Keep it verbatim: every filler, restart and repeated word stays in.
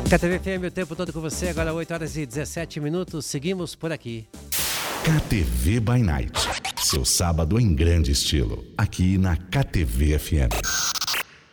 K T V F M, o tempo todo com você, agora oito horas e dezessete minutos, seguimos por aqui. K T V by Night, seu sábado em grande estilo, aqui na K T V F M.